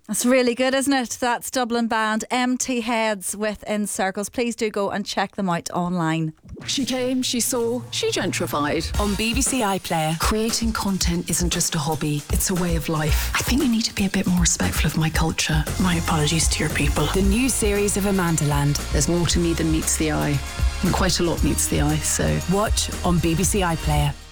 That's really good, isn't it? That's Dublin band Empty Heads with In Circles. Please do go and check them out online. She came, she saw, she gentrified. On BBC iPlayer. Creating content isn't just a hobby, it's a way of life. I think you need to be a bit more respectful of my culture. My apologies to your people. The new series of Amandaland. There's more to me than meets the eye. And quite a lot meets the eye, so... Watch on BBC iPlayer.